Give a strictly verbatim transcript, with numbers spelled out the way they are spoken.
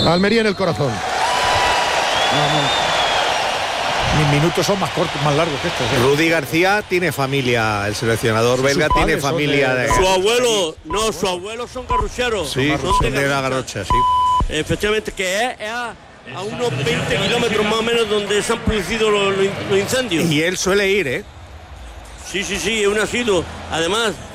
Almería en el corazón. Vamos. Mis minutos son más cortos, más largos que estos. ¿eh? Rudy García tiene familia, el seleccionador belga tiene familia. De... Su abuelo, no, su abuelo son garrucheros. Sí, son son de la Garrocha, sí. Efectivamente, que es, es a, a unos veinte kilómetros más o menos donde se han producido los, los incendios. Y él suele ir, ¿eh? Sí, sí, sí, es un asiduo. Además,